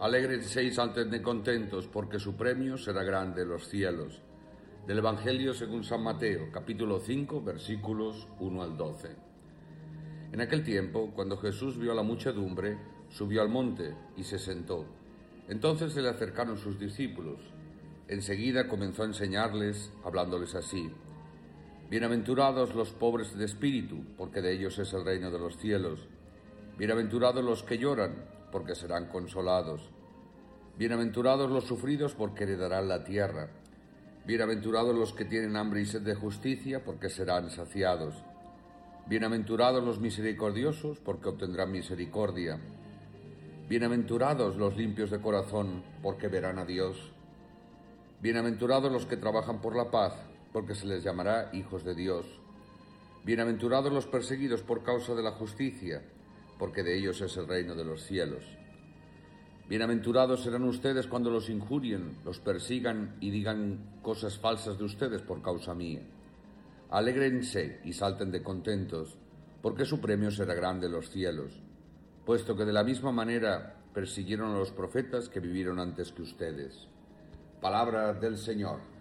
Alégrense y salten de contentos, porque su premio será grande en los cielos. Del Evangelio según San Mateo, capítulo 5, versículos 1 al 12. En aquel tiempo, cuando Jesús vio a la muchedumbre, subió al monte y se sentó. Entonces se le acercaron sus discípulos. Enseguida comenzó a enseñarles, hablándoles así: Bienaventurados los pobres de espíritu, porque de ellos es el reino de los cielos. Bienaventurados los que lloran, porque serán consolados. Bienaventurados los sufridos, porque heredarán la tierra. Bienaventurados los que tienen hambre y sed de justicia, porque serán saciados. Bienaventurados los misericordiosos, porque obtendrán misericordia. Bienaventurados los limpios de corazón, porque verán a Dios. Bienaventurados los que trabajan por la paz, porque se les llamará hijos de Dios. Bienaventurados los perseguidos por causa de la justicia, porque de ellos es el reino de los cielos. Bienaventurados serán ustedes cuando los injurien, los persigan y digan cosas falsas de ustedes por causa mía. Alégrense y salten de contentos, porque su premio será grande en los cielos, puesto que de la misma manera persiguieron a los profetas que vivieron antes que ustedes. Palabra del Señor.